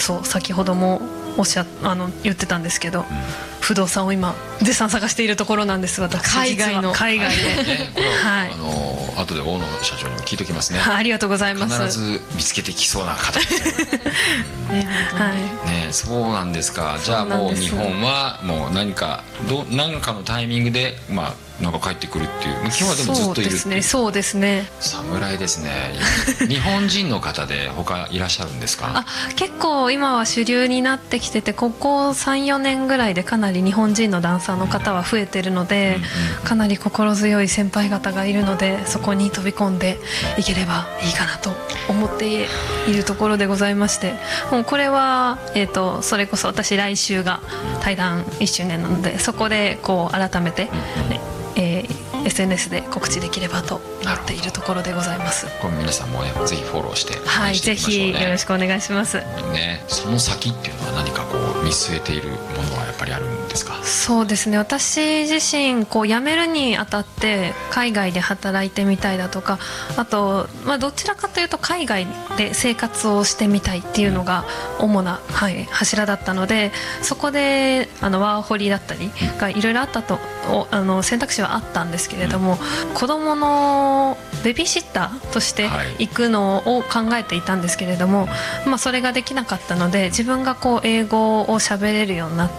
そう先ほども言ってたんですけど、不動産を今絶賛探しているところなんです。私海外で、 はい、 後で大野社長にも聞いておきますね。 ありがとうございます。 必ず見つけてきそうな方ですよね。はいね、そうなんですか。じゃあもう日本はもう何かのタイミングでなんか帰ってくるっていう。今日はでもずっといるっていう。 そうですね。 侍ですね。日本人の方で他いらっしゃるんですか？ 結構今は主流になってきてて、ここ 3,4 年ぐらいでかなり日本人のダンサーの方は増えてるので、かなり心強い先輩方がいるので、そこに飛び込んでいければいいかなと思っているところでございまして、もうこれは、それこそ私来週が対談1周年なので、そこでこう改めて、SNS で告知できればと思っているところでございます。 これ皆さんもねぜひフォローしてはい、ぜひよろしくお願いします。 ね、その先っていうのは何かこう見据えているものはやっぱりあるんですか？ そうですね、私自身こう辞めるにあたって海外で働いてみたいだとか、あと、どちらかというと海外で生活をしてみたいっていうのが主な、柱だったので、そこでワーホリだったりがいろいろあったと選択肢はあったんですけれども、子どものベビーシッターとして行くのを考えていたんですけれども、それができなかったので、自分がこう英語を喋れるようになって、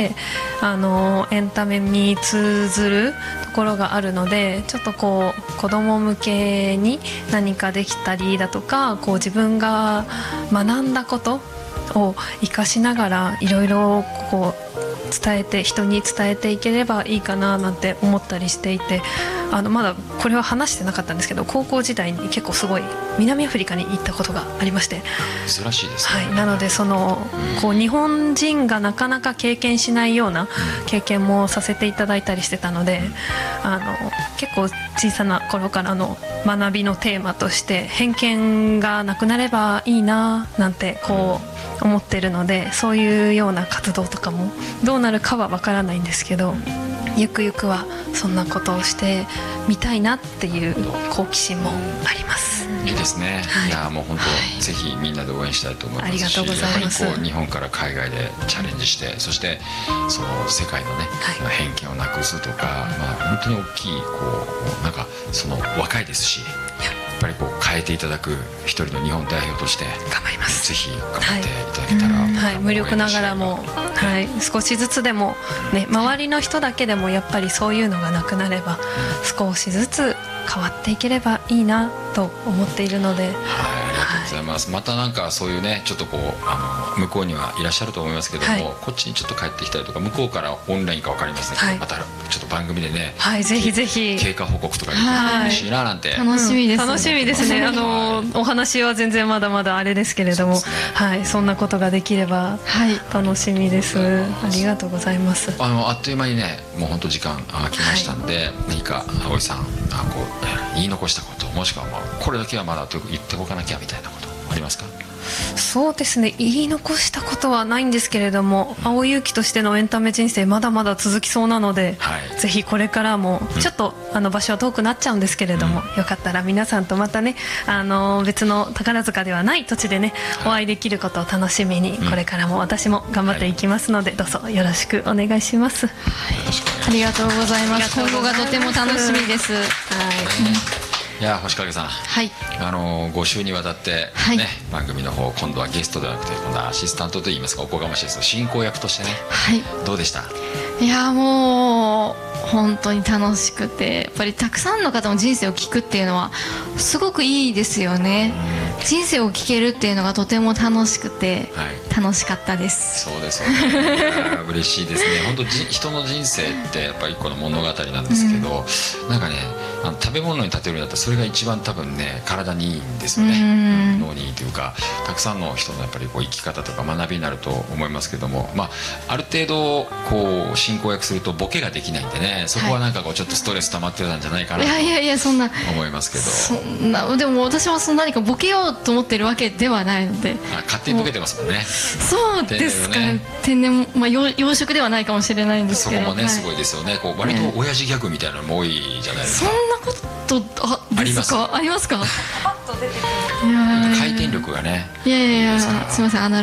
エンタメに通ずるところがあるので、ちょっとこう子ども向けに何かできたりだとか、こう自分が学んだことを生かしながらいろいろこう人に伝えていければいいかななんて思ったりしていて、まだこれは話してなかったんですけど、高校時代に結構すごい南アフリカに行ったことがありまして、 珍しいですね。 なのでこう日本人がなかなか経験しないような経験もさせていただいたりしてたので、結構小さな頃からの学びのテーマとして偏見がなくなればいいななんてこう思ってるので、そういうような活動とかもどうなるかはわからないんですけど、ゆくゆくはそんなことをしてみたいなっていう好奇心もあります。 いいですね。いやもう本当、ぜひみんなで応援したいと思いますし、 ありがとうございます。 やっぱりこう日本から海外でチャレンジして、そしてその世界のね、偏見をなくすとか、本当に大きいなんかその若いですし、やっぱりこう変えていただく一人の日本代表として頑張ります。 ぜひ頑張っていただけたら、 無力ながらも、少しずつでも、周りの人だけでもやっぱりそういうのがなくなれば、少しずつ変わっていければいいなと思っているので、 ありがとうございます。またなんかそういうね、ちょっとこう向こうにはいらっしゃると思いますけども、こっちにちょっと帰ってきたりとか、向こうからオンラインか分かりませんけど、またちょっと番組でね、 ぜひぜひ経過報告とかできたら嬉しいななんて。 楽しみです。 楽しみですね。お話は全然まだまだあれですけれども、そんなことができれば楽しみです。ありがとうございます。 あっという間にね、もう本当時間来ましたんで、何か葵さん言い残したこと、もしくはこれだけはまだ言っておかなきゃみたいなことありますか？ そうですね、言い残したことはないんですけれども、青勇気としてのエンタメ人生まだまだ続きそうなので、ぜひこれからもちょっと場所は遠くなっちゃうんですけれども、よかったら皆さんとまたね、別の宝塚ではない土地でね、お会いできることを楽しみに、これからも私も頑張っていきますので、どうぞよろしくお願いします。 ありがとうございます。今後がとても楽しみです。 いや星影さん、5週にわたってね、番組の方、今度はゲストではなくて今度はアシスタントといいますか、おこがましいですが進行役としてね、どうでした？ いやもう本当に楽しくて、やっぱりたくさんの方の人生を聞くっていうのはすごくいいですよね。人生を聞けるっていうのがとても楽しくて、楽しかったです。 そうですよね。嬉しいですね。本当人の人生ってやっぱり一個の物語なんですけど、なんかね、食べ物に例えるんだったらそれが一番多分ね、体にいいんですよね。脳にいいというか、たくさんの人のやっぱり生き方とか学びになると思いますけども、ある程度進行役するとボケができないんでね、そこはなんかちょっとストレス溜まってたんじゃないかなとそんな思いますけど。 そんな、でも私は何かボケようと思ってるわけではないので。 勝手にボケてますもんね。 そうですか。天然、養殖ではないかもしれないんですけど、 そこもね、すごいですよね。割と親父ギャグみたいなのも多いじゃないですか。 そんなことですか？ありますか？ 回転力がね。 すみません、